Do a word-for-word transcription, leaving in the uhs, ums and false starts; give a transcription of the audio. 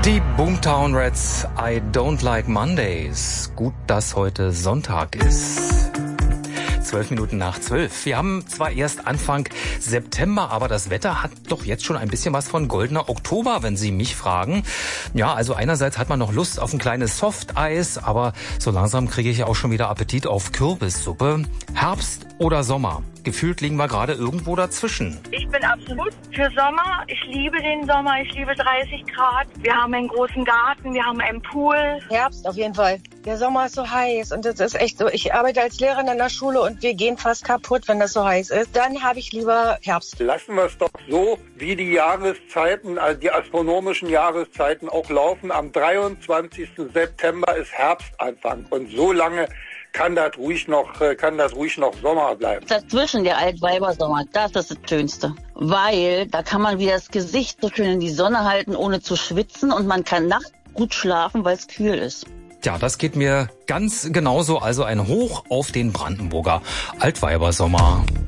Die Boomtown Rats, I don't like Mondays. Gut, dass heute Sonntag ist. Zwölf Minuten nach zwölf. Wir haben zwar erst Anfang September, aber das Wetter hat doch jetzt schon ein bisschen was von goldener Oktober, wenn Sie mich fragen. Ja, also einerseits hat man noch Lust auf ein kleines Softeis, aber so langsam kriege ich auch schon wieder Appetit auf Kürbissuppe. Herbst oder Sommer? Gefühlt liegen wir gerade irgendwo dazwischen. Ich bin absolut für Sommer. Ich liebe den Sommer. Ich liebe dreißig Grad. Wir haben einen großen Garten. Wir haben einen Pool. Herbst auf jeden Fall. Der Sommer ist so heiß und das ist echt so. Ich arbeite als Lehrerin in der Schule und wir gehen fast kaputt, wenn das so heiß ist. Dann habe ich lieber Herbst. Lassen wir es doch so, wie die Jahreszeiten, also die astronomischen Jahreszeiten auch laufen. Am dreiundzwanzigsten September ist Herbstanfang und so lange kann das ruhig noch, kann das ruhig noch Sommer bleiben. Dazwischen der Altweibersommer, das ist das Schönste. Weil da kann man wieder das Gesicht so schön in die Sonne halten, ohne zu schwitzen und man kann nachts gut schlafen, weil es kühl ist. Ja, das geht mir ganz genauso. Also ein Hoch auf den Brandenburger Altweibersommer.